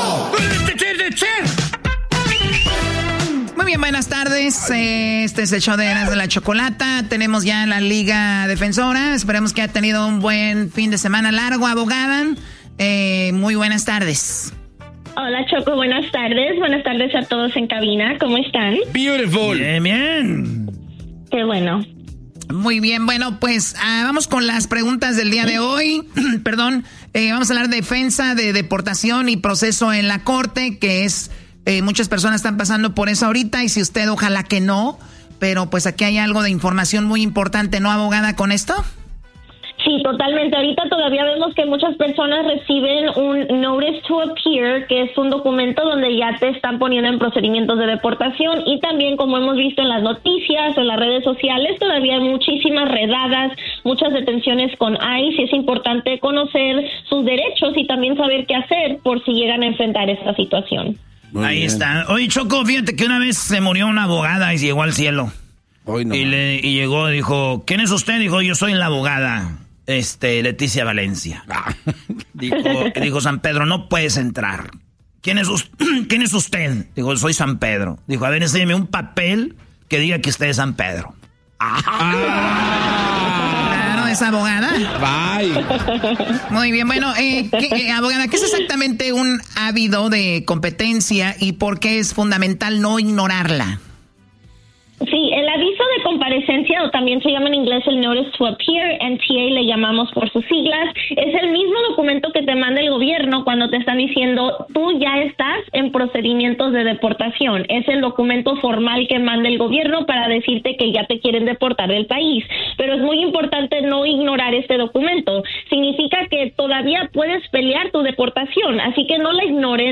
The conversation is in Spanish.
Muy bien, buenas tardes. Este es el show de Eras de la Chocolata. Tenemos ya la Liga Defensora. Esperemos que haya tenido un buen fin de semana largo, abogada. Muy buenas tardes. Hola, Choco, buenas tardes. Buenas tardes a todos en cabina. ¿Cómo están? Beautiful. Bien, bien. Qué bueno. Muy bien, bueno, pues vamos con las preguntas del día de hoy. Perdón, vamos a hablar de defensa, de deportación y proceso en la corte, que es... muchas personas están pasando por eso ahorita y si usted ojalá que no, pero pues aquí hay algo de información muy importante, ¿no, abogada, con esto? Sí, totalmente. Ahorita todavía vemos que muchas personas reciben un Notice to Appear, que es un documento donde ya te están poniendo en procedimientos de deportación y también, como hemos visto en las noticias o en las redes sociales, todavía hay muchísimas redadas, muchas detenciones con ICE y es importante conocer sus derechos y también saber qué hacer por si llegan a enfrentar esta situación. Muy Ahí bien. Está. Oye, Choco, fíjate que una vez se murió una abogada y llegó al cielo. Hoy no. Y llegó, dijo, ¿quién es usted? Dijo, yo soy la abogada, Leticia Valencia. Dijo San Pedro, no puedes entrar. ¿Quién es usted? Dijo, soy San Pedro. Dijo, a ver, enséñame un papel que diga que usted es San Pedro. Claro, es abogada. Bye. Muy bien, bueno, abogada, ¿qué es exactamente un ávido de competencia y por qué es fundamental no ignorarla? Sí, el aviso de comparecencia, o también se llama en inglés el Notice to Appear, NTA le llamamos por sus siglas, es el mismo documento que te manda el gobierno cuando te están diciendo tú ya estás en procedimientos de deportación. Es el documento formal que manda el gobierno para decirte que ya te quieren deportar del país. Pero es muy importante no ignorar este documento. Significa que todavía puedes pelear tu deportación, así que no la ignores.